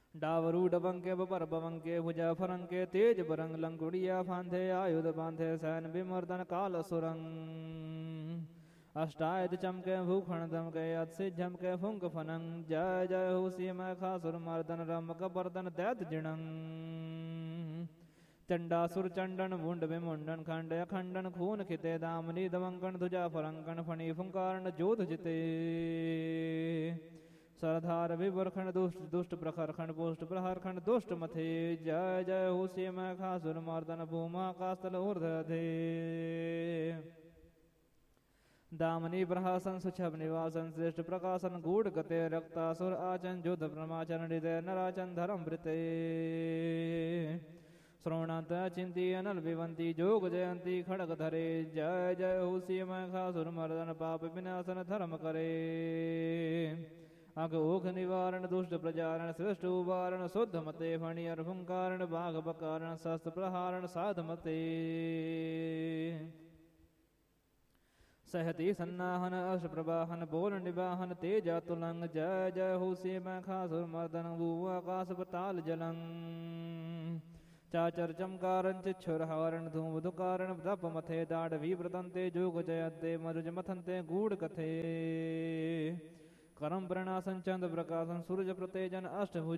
डावरू डबंके बपर बवंके भुजा फरंके तेज बरंग लंकुड़िया फांधे आयुध बांधे सैन विमर्दन काल सुरंग अष्टायत चमके भूखण दमके अत्सि झमके फुंक फनंग जय जय हो सीम खासुर मर्दन रमक बर्दन दैत जिणंग चंडासुर चंडन मुंड विमुंडन खंड अखंडन खून खिते दामनी दमंकन ध्वजा फरंकन फणी फुंकारन जोध जिते सरधार विवरखंड दुष्ट दुष्ट प्रखर खंड पुष्ट प्रहर खंड दुष्ट मथे जय जय हो सीम खासुर मर्दन भूमा कास्तल ऊर्धे दामनी प्रहासन सुछब निवासन श्रेष्ठ प्रकाशन गूढ़ गते रक्तासुर आचन युद्ध ब्रह्माचरण हृदय नराचन धर्म वृते श्रवणांत चिंती अनल विवंती जोग जयंती खड़ग धरे जय जय हो सीम खासुर मर्दन पाप विनाशन धर्म करे अग ओख निवारण दुष्ट प्रजारण श्रेष्ठ उवारण शुद्ध मते फणि अर्भुंकारण बाघ बकारण शस्त्र प्रहारण साध मते सहती सन्नाहन अश प्रवाहन बोल निवाहन तेजा तुलंग जय जय हो सीम खासुर मर्दन भू आकाश पताल जलंग चाचर चमकारं चिच्छुरहारण धूम दुकारण तप मथे दाढ़ विव्रतंते जोग जयते मरुज मथंते गूढ़ कथे करम प्रणासन चंद प्रकाशन सूरज प्रतेजन अष्टभुज